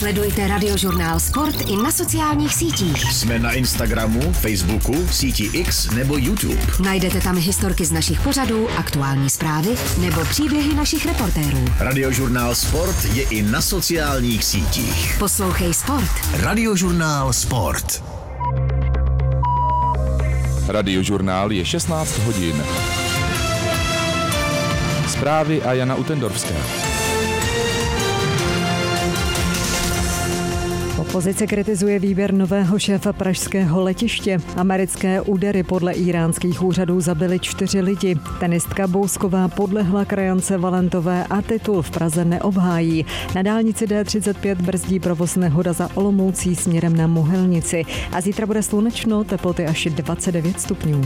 Sledujte Radiožurnál Sport i na sociálních sítích. Jsme na Instagramu, Facebooku, síti X nebo YouTube. Najdete tam historky z našich pořadů, aktuální zprávy nebo příběhy našich reportérů. Radiožurnál Sport je i na sociálních sítích. Poslouchej Sport. Radiožurnál Sport. Radiožurnál je 16 hodin. Zprávy a Jana Utendorfská. Opozice kritizuje výběr nového šéfa pražského letiště. Americké údery podle íránských úřadů zabily 4 lidi. Tenistka Bousková podlehla krajance Valentové a titul v Praze neobhájí. Na dálnici D35 brzdí provoz nehoda za Olomoucí směrem na Mohelnici. A zítra bude slunečno, teploty až 29 stupňů.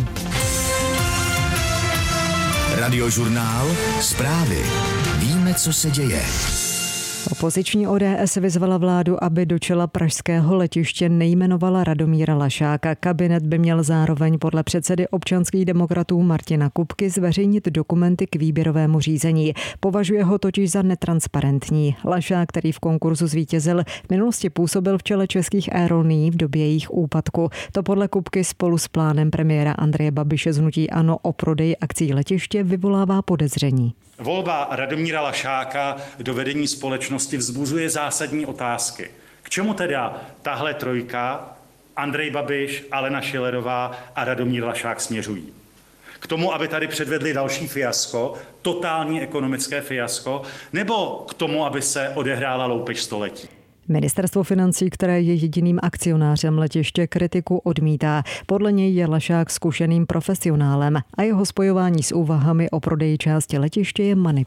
Radiožurnál Zprávy. Víme, co se děje. Opoziční ODS vyzvala vládu, aby do čela pražského letiště nejmenovala Radomíra Lašáka. Kabinet by měl zároveň podle předsedy občanských demokratů Martina Kupky zveřejnit dokumenty k výběrovému řízení. Považuje ho totiž za netransparentní. Lašák, který v konkurzu zvítězil, v minulosti působil v čele českých aerolinií v době jejich úpadku. To podle Kupky spolu s plánem premiéra Andreje Babiše z hnutí ANO o prodeji akcií letiště vyvolává podezření. Volba Radomíra Lašáka do vedení společnosti vzbuzuje zásadní otázky. K čemu teda tahle trojka, Andrej Babiš, Alena Schillerová a Radomír Lašák směřují? K tomu, aby tady předvedli další fiasko, totální ekonomické fiasko, nebo k tomu, aby se odehrála loupež století? Ministerstvo financí, které je jediným akcionářem letiště, kritiku odmítá. Podle něj je Lašák zkušeným profesionálem a jeho spojování s úvahami o prodeji části letiště je manipulace.